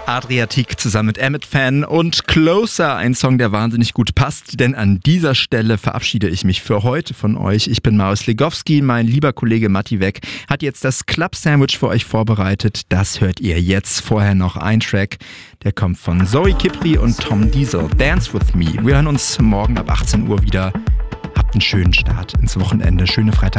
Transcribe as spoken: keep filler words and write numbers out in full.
Adriatic zusammen mit Emmett Fan und Closer, ein Song, der wahnsinnig gut passt, denn an dieser Stelle verabschiede ich mich für heute von euch. Ich bin Marius Legowski, mein lieber Kollege Matti Weck hat jetzt das Club Sandwich für euch vorbereitet. Das hört ihr jetzt. Vorher noch ein Track, der kommt von Zoe Kipri und Tom Diesel, Dance With Me. Wir hören uns morgen ab achtzehn Uhr wieder. Habt einen schönen Start ins Wochenende, schöne Freitag.